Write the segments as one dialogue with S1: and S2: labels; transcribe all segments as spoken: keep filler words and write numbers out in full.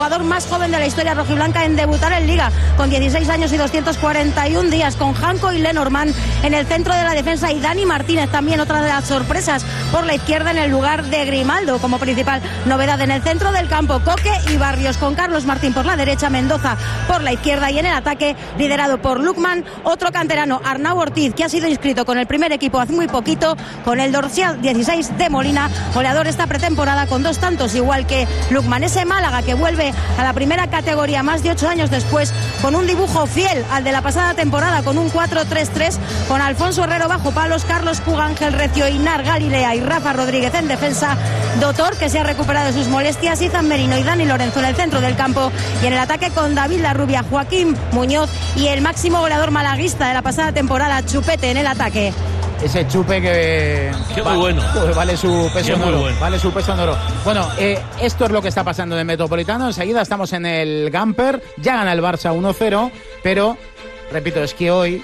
S1: Jugador más joven de la historia rojiblanca en debutar en Liga, con dieciséis años y doscientos cuarenta y un días, con Janko y Lenormand en el centro de la defensa y Dani Martínez, también otra de las sorpresas, por la izquierda en el lugar de Grimaldo, como principal novedad en el centro del campo. Coque y Barrios, con Carlos Martín por la derecha, Mendoza por la izquierda, y en el ataque, liderado por Lukman, otro canterano, Arnau Ortiz, que ha sido inscrito con el primer equipo hace muy poquito, con el dorsal dieciséis de Molina, goleador esta pretemporada con dos tantos, igual que Lukman. Ese Málaga que vuelve a la primera categoría más de ocho años después, con un dibujo fiel al de la pasada temporada, con un cuatro tres tres, con Alfonso Herrero bajo palos, Carlos Puga, Ángel Recio, Inar Galilea y Rafa Rodríguez en defensa, Dotor, que se ha recuperado de sus molestias, Izan Merino y Dani Lorenzo en el centro del campo, y en el ataque con David Larrubia, Joaquín Muñoz y el máximo goleador malaguista de la pasada temporada, Chupete, en el ataque.
S2: Ese Chupe que
S3: Qué muy bueno.
S2: vale su peso en oro,
S3: bueno.
S2: vale su peso en oro. Bueno, eh, esto es lo que está pasando en el Metropolitano. Enseguida estamos en el Gamper. Ya gana el Barça uno cero, pero repito, es que hoy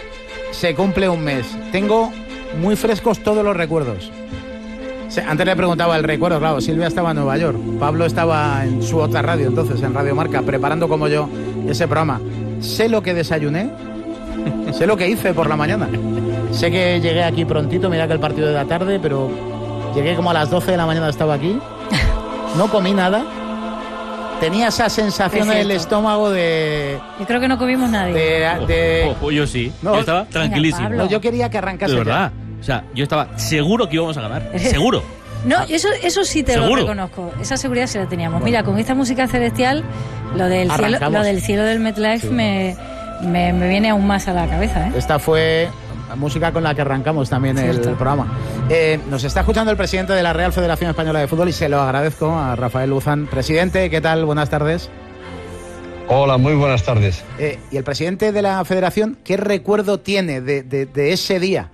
S2: se cumple un mes. Tengo muy frescos todos los recuerdos. Antes le preguntaba el recuerdo, claro, Silvia estaba en Nueva York, Pablo estaba en su otra radio, entonces en Radio Marca, preparando como yo ese programa. Sé lo que desayuné, sé lo que hice por la mañana. Sé que llegué aquí prontito, mira que el partido de la tarde, pero llegué como a las doce de la mañana, estaba aquí. No comí nada. Tenía esa sensación en el estómago de...
S4: Yo creo que no comimos nadie.
S2: De, de...
S3: Oh, oh, yo sí.
S2: No,
S3: yo estaba tranquilísimo.
S4: Venga,
S2: no, yo quería que arrancase.
S3: De verdad.
S2: Ya.
S3: O sea, yo estaba seguro que íbamos a ganar. Seguro.
S4: No, eso, eso sí te
S3: ¿Seguro?
S4: lo reconozco. Esa seguridad sí la teníamos. Mira, con esta música celestial, lo del cielo, lo del cielo del MetLife sí. me, me, me viene aún más a la cabeza, ¿eh?
S2: Esta fue la música con la que arrancamos también Cierto. el programa. Eh, nos está escuchando el presidente de la Real Federación Española de Fútbol y se lo agradezco a Rafael Luzán. Presidente, ¿qué tal? Buenas tardes.
S5: Hola, muy buenas tardes.
S2: Eh, y el presidente de la Federación, ¿qué recuerdo tiene de, de, de ese día?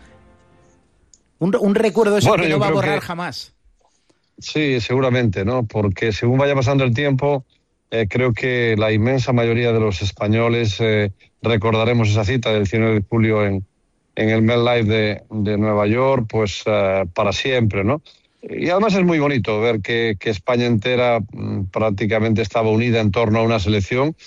S2: Un, un recuerdo eso bueno, que no va a borrar que, jamás.
S5: Sí, seguramente, ¿no? Porque según vaya pasando el tiempo, eh, creo que la inmensa mayoría de los españoles eh, recordaremos esa cita del diecinueve de julio en, en el MetLife de, de Nueva York, pues uh, para siempre, ¿no? Y además es muy bonito ver que, que España entera mm, prácticamente estaba unida en torno a una selección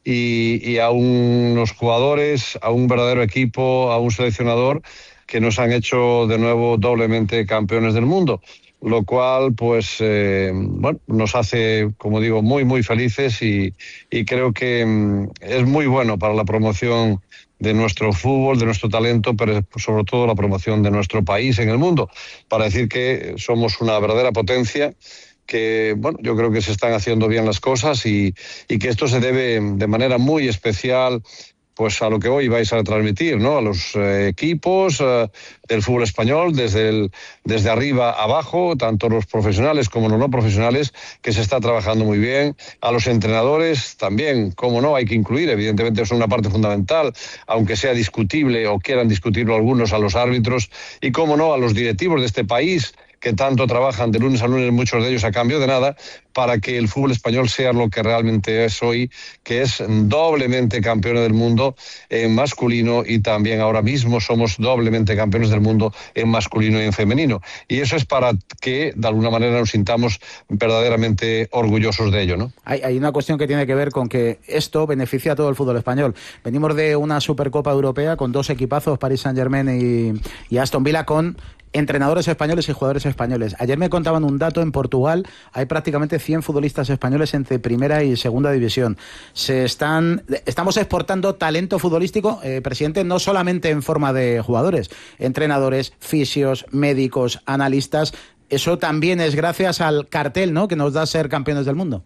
S5: y, y a unos jugadores, a un verdadero equipo, a un seleccionador que nos han hecho de nuevo doblemente campeones del mundo, lo cual pues eh, bueno, nos hace, como digo, muy muy felices y, y creo que mm, es muy bueno para la promoción de nuestro fútbol, de nuestro talento, pero sobre todo la promoción de nuestro país en el mundo, para decir que somos una verdadera potencia, que bueno, yo creo que se están haciendo bien las cosas y, y que esto se debe de manera muy especial pues a lo que hoy vais a transmitir, ¿no? A los eh, equipos eh, del fútbol español, desde, el, desde arriba abajo, tanto los profesionales como los no profesionales, que se está trabajando muy bien. A los entrenadores también, cómo no, hay que incluir, evidentemente es una parte fundamental, aunque sea discutible o quieran discutirlo algunos, a los árbitros, y cómo no, a los directivos de este país, que tanto trabajan de lunes a lunes, muchos de ellos a cambio de nada, para que el fútbol español sea lo que realmente es hoy, que es doblemente campeón del mundo en masculino y también ahora mismo somos doblemente campeones del mundo en masculino y en femenino. Y eso es para que de alguna manera nos sintamos verdaderamente orgullosos de ello, ¿no?
S2: Hay, hay una cuestión que tiene que ver con que esto beneficia a todo el fútbol español. Venimos de una Supercopa Europea con dos equipazos, Paris Saint-Germain y, y Aston Villa, con entrenadores españoles y jugadores españoles. Ayer me contaban un dato: en Portugal hay prácticamente cien futbolistas españoles entre primera y segunda división. Se están, estamos exportando talento futbolístico, eh, presidente, no solamente en forma de jugadores, entrenadores, fisios, médicos, analistas. Eso también es gracias al cartel, ¿no?, que nos da ser campeones del mundo.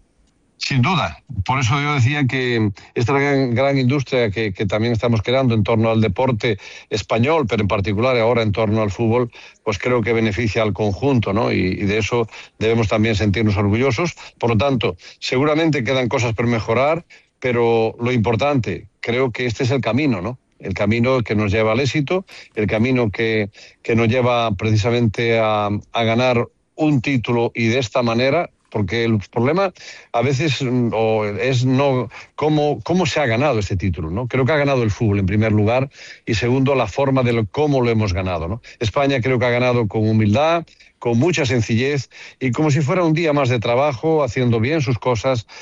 S5: Sin duda. Por eso yo decía que esta gran, gran industria que, que también estamos creando en torno al deporte español, pero en particular ahora en torno al fútbol, pues creo que beneficia al conjunto, ¿no? Y, y de eso debemos también sentirnos orgullosos. Por lo tanto, seguramente quedan cosas por mejorar, pero lo importante, creo que este es el camino, ¿no? El camino que nos lleva al éxito, el camino que, que nos lleva precisamente a, a ganar un título y de esta manera. Porque el problema a veces o es no cómo, cómo se ha ganado este título, ¿no? Creo que ha ganado el fútbol en primer lugar y segundo la forma de lo, cómo lo hemos ganado, ¿no? España creo que ha ganado con humildad, con mucha sencillez y como si fuera un día más de trabajo, haciendo bien sus cosas